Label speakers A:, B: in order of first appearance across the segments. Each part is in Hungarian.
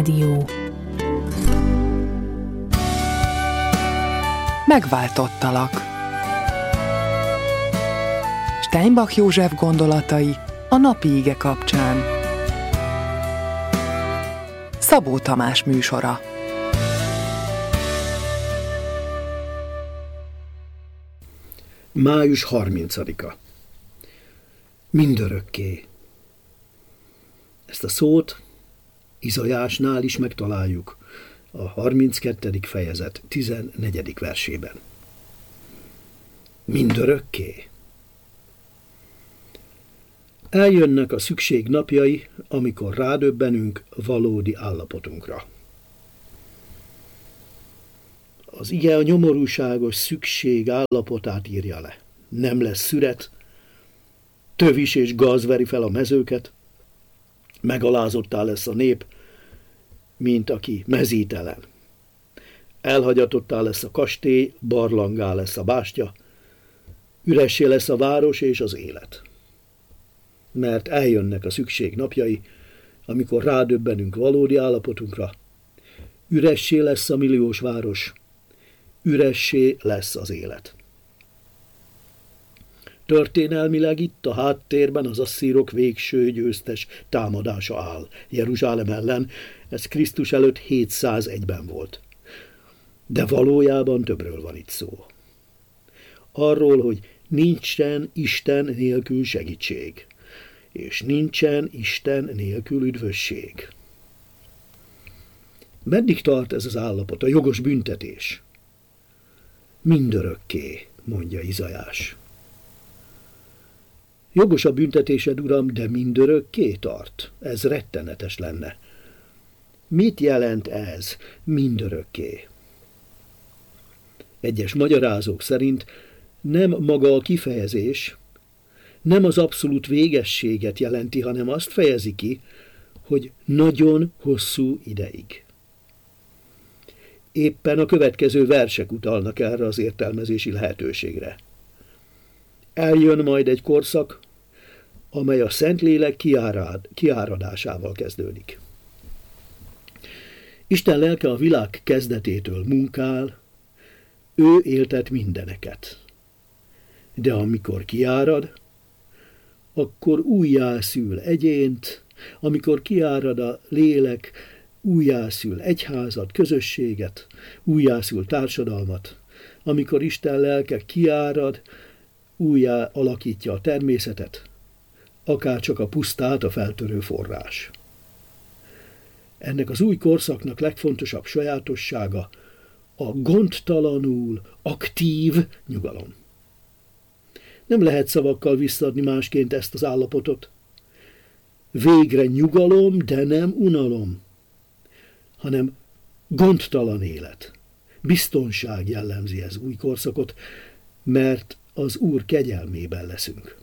A: Rádió. Megváltottalak. Steinbach József gondolatai a napi ige kapcsán. Szabó Tamás műsora.
B: Május 30-a. Mindörökké. Ezt a szót Izajásnál is megtaláljuk, a 32. fejezet 14. versében. Mindörökké. Eljönnek a szükség napjai, amikor rádöbbenünk valódi állapotunkra. Az ige a nyomorúságos szükség állapotát írja le. Nem lesz szüret, tövis és gaz veri fel a mezőket, megalázottá lesz a nép, mint aki mezítelen. Elhagyatottá lesz a kastély, barlangá lesz a bástya, üressé lesz a város és az élet. Mert eljönnek a szükség napjai, amikor rádöbbenünk valódi állapotunkra, üressé lesz a milliós város, üressé lesz az élet. Történelmileg itt a háttérben az asszírok végső győztes támadása áll Jeruzsálem ellen, ez Krisztus előtt 701-ben volt. De valójában többről van itt szó. Arról, hogy nincsen Isten nélkül segítség, és nincsen Isten nélkül üdvösség. Meddig tart ez az állapot, a jogos büntetés? Mindörökké, mondja Izajás. Jogos a büntetésed, Uram, de mindörökké tart. Ez rettenetes lenne. Mit jelent ez, mindörökké? Egyes magyarázók szerint nem maga a kifejezés, nem az abszolút végességet jelenti, hanem azt fejezi ki, hogy nagyon hosszú ideig. Éppen a következő versek utalnak erre az értelmezési lehetőségre. Eljön majd egy korszak, amely a Szentlélek kiáradásával kezdődik. Isten lelke a világ kezdetétől munkál, ő éltet mindeneket. De amikor kiárad, akkor újjászül egyént, amikor kiárad a lélek, újjászül egyházat, közösséget, újjászül társadalmat. Amikor Isten lelke kiárad, újjá alakítja a természetet, akárcsak a pusztát a feltörő forrás. Ennek az új korszaknak legfontosabb sajátossága a gondtalanul aktív nyugalom. Nem lehet szavakkal visszaadni másként ezt az állapotot. Végre nyugalom, de nem unalom, hanem gondtalan élet. Biztonság jellemzi ez új korszakot, mert az Úr kegyelmében leszünk.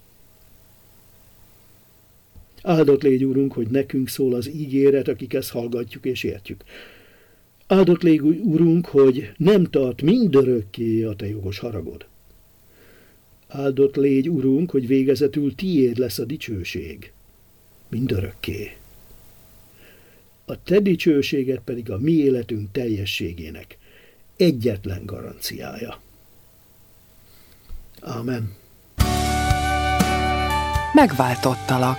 B: Áldott légy, Úrunk, hogy nekünk szól az ígéret, akik ezt hallgatjuk és értjük. Áldott légy, Úrunk, hogy nem tart mindörökké a te jogos haragod. Áldott légy, Urunk, hogy végezetül tiéd lesz a dicsőség. Mindörökké. A te dicsőséged pedig a mi életünk teljességének egyetlen garanciája. Ámen.
A: Megváltottalak.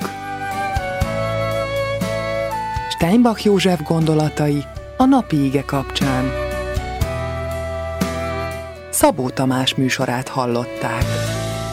A: Steinbach József gondolatai a napi ige kapcsán. Szabó Tamás műsorát hallották.